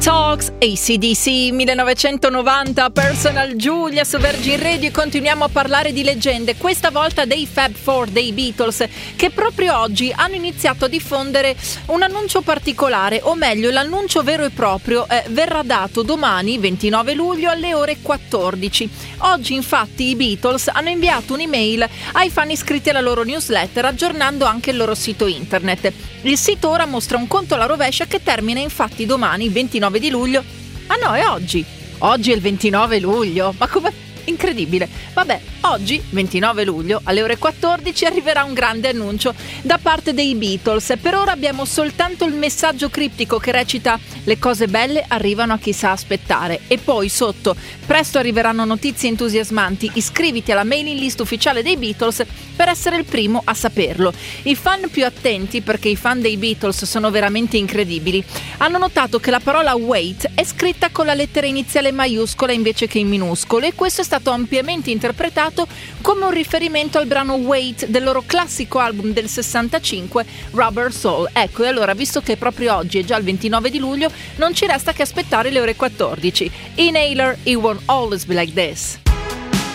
Talks, AC/DC, 1990, Personal Julia su Virgin Radio e continuiamo a parlare di leggende, questa volta dei Fab Four, dei Beatles, che proprio oggi hanno iniziato a diffondere un annuncio particolare, o meglio l'annuncio vero e proprio verrà dato domani, 29 luglio, alle ore 14. Oggi infatti i Beatles hanno inviato un'email ai fan iscritti alla loro newsletter aggiornando anche il loro sito internet. Il sito ora mostra un conto alla rovescia che termina infatti domani, 29 di luglio. Ah no, è oggi. Oggi è il 29 luglio. Ma come? Incredibile. Vabbè, oggi, 29 luglio, alle ore 14, arriverà un grande annuncio da parte dei Beatles. Per ora abbiamo soltanto il messaggio criptico che recita: le cose belle arrivano a chi sa aspettare. E poi sotto: presto arriveranno notizie entusiasmanti, iscriviti alla mailing list ufficiale dei Beatles per essere il primo a saperlo. I fan più attenti, perché i fan dei Beatles sono veramente incredibili, hanno notato che la parola wait è scritta con la lettera iniziale maiuscola invece che in minuscolo, e questo è stato ampiamente interpretato come un riferimento al brano Wait del loro classico album del 65, Rubber Soul. Ecco, e allora, visto che proprio oggi è già il 29 di luglio, non ci resta che aspettare le ore 14. Inhaler, It Won't Always Be Like This.